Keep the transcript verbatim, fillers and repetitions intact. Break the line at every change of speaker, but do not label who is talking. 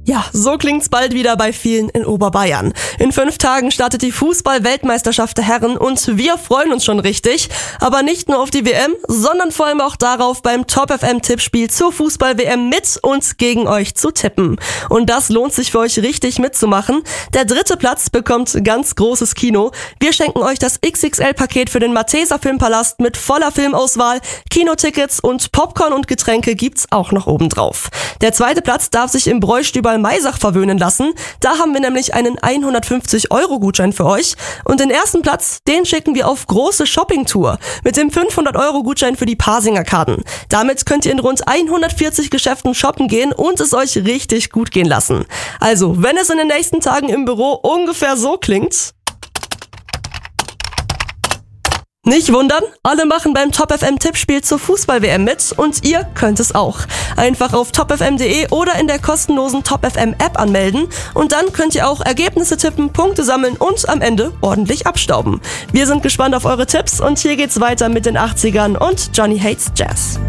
Ja, so klingt's bald wieder bei vielen in Oberbayern. In fünf Tagen startet die Fußball-Weltmeisterschaft der Herren und wir freuen uns schon richtig. Aber nicht nur auf die W M, sondern vor allem auch darauf, beim Top F M-Tippspiel zur Fußball-W M mit und gegen euch zu tippen. Und das lohnt sich für euch richtig mitzumachen. Der dritte Platz bekommt ganz großes Kino. Wir schenken euch das X X L-Paket für den Malteser Filmpalast mit voller Filmauswahl, Kinotickets und Popcorn und Getränke gibt's auch noch obendrauf. Der zweite Platz darf sich im Bräustüberl Maisach verwöhnen lassen. Da haben wir nämlich einen hundertfünfzig Euro Gutschein für euch. Und den ersten Platz, den schicken wir auf große Shoppingtour mit dem fünfhundert Euro Gutschein für die Pasinger Karten. Damit könnt ihr in rund hundertvierzig Geschäften shoppen gehen und es euch richtig gut gehen lassen. Also, wenn es in den nächsten Tagen im Büro ungefähr so klingt... Nicht wundern, alle machen beim Top F M Tippspiel zur Fußball-W M mit und ihr könnt es auch. Einfach auf top f m punkt d e oder in der kostenlosen Top F M App anmelden und dann könnt ihr auch Ergebnisse tippen, Punkte sammeln und am Ende ordentlich abstauben. Wir sind gespannt auf eure Tipps und hier geht's weiter mit den achtzigern und Johnny Hates Jazz.